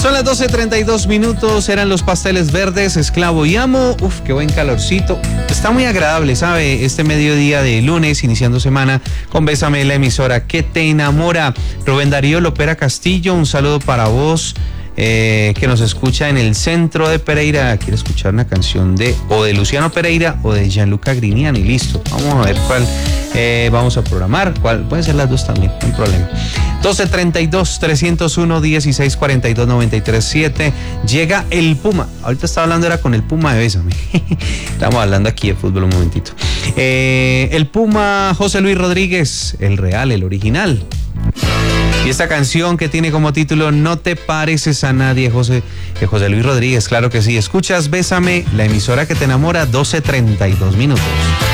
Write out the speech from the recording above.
Son las 12:32, eran Los Pasteles Verdes, Esclavo y Amo. Uf, qué buen calorcito. Está muy agradable, ¿sabe? Este mediodía de lunes, iniciando semana, con Bésame, la emisora que te enamora. Rubén Darío Lopera Castillo, un saludo para vos, que nos escucha en el centro de Pereira. Quiere escuchar una canción de Luciano Pereira o de Gianluca Grignani. Listo, vamos a ver cuál vamos a programar. ¿Cuál? Pueden ser las dos también, no hay problema. 12:32-301-1642-937. Llega el Puma. Ahorita estaba hablando, era con el Puma de Bésame. Estamos hablando aquí de fútbol un momentito. El Puma José Luis Rodríguez, el real, el original. Y esta canción que tiene como título No te pareces a nadie, José Luis Rodríguez, claro que sí. Escuchas Bésame, la emisora que te enamora, 12:32.